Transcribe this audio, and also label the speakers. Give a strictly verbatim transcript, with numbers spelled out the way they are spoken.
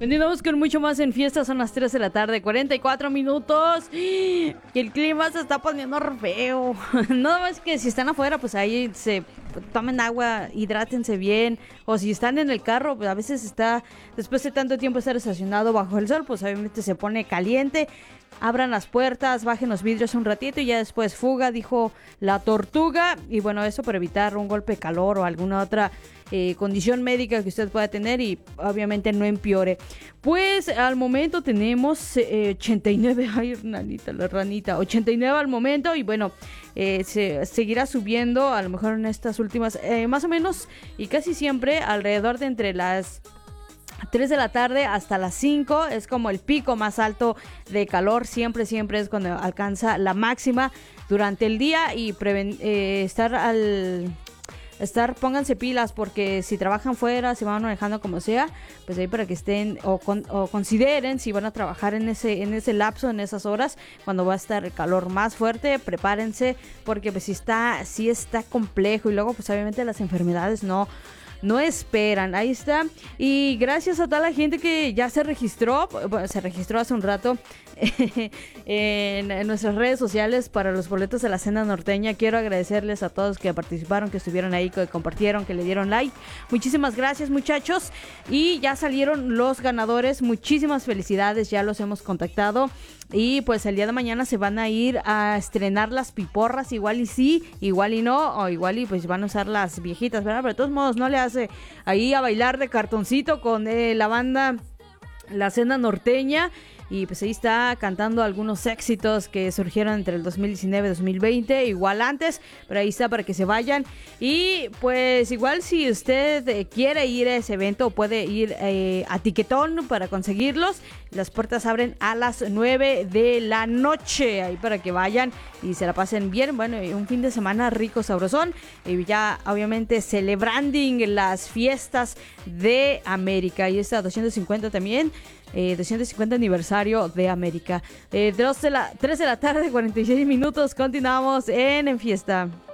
Speaker 1: Continuamos con mucho más en fiesta, son las tres de la tarde, cuarenta y cuatro minutos. Y el clima se está poniendo re feo. Nada más que si están afuera, pues ahí se tomen agua, hidrátense bien. O si están en el carro, pues a veces está, después de tanto tiempo estar estacionado bajo el sol, pues obviamente se pone caliente. Abran las puertas, bajen los vidrios un ratito y ya después fuga, dijo la tortuga. Y bueno, eso para evitar un golpe de calor o alguna otra eh, condición médica que usted pueda tener y obviamente no empeore. Pues al momento tenemos eh, ochenta y nueve, ay, ranita, la ranita, ochenta y nueve al momento y bueno, eh, se seguirá subiendo a lo mejor en estas últimas, eh, más o menos y casi siempre alrededor de entre las tres de la tarde hasta las cinco es como el pico más alto de calor, siempre, siempre es cuando alcanza la máxima durante el día y preven- eh, estar al... estar, pónganse pilas porque si trabajan fuera, si van manejando como sea, pues ahí para que estén o, con, o consideren si van a trabajar en ese en ese lapso, en esas horas, cuando va a estar el calor más fuerte, prepárense porque pues si está, si está complejo y luego pues obviamente las enfermedades no No esperan, ahí está. Y gracias a toda la gente que ya se registró, bueno, se registró hace un rato en, en nuestras redes sociales para los boletos de la Cena Norteña. Quiero agradecerles a todos que participaron, que estuvieron ahí, que compartieron, que le dieron like. Muchísimas gracias, muchachos. Y ya salieron los ganadores. Muchísimas felicidades, ya los hemos contactado. Y pues el día de mañana se van a ir a estrenar las piporras, igual y sí, igual y no, o igual y pues van a usar las viejitas, ¿verdad? Pero de todos modos no le hace ahí a bailar de cartoncito con eh, la banda La Cena Norteña. Y pues ahí está cantando algunos éxitos que surgieron entre el dos mil diecinueve y dos mil veinte, igual antes, pero ahí está para que se vayan. Y pues igual si usted eh, quiere ir a ese evento, puede ir eh, a Tiquetón para conseguirlos. Las puertas abren a las nueve de la noche, ahí para que vayan y se la pasen bien. Bueno, un fin de semana rico, sabrosón. Y ya obviamente celebrando las fiestas de América. Y está doscientos cincuenta también. Eh, doscientos cincuenta aniversario de América. Eh, dos de la, tres de la tarde, cuarenta y seis minutos. Continuamos en En Fiesta.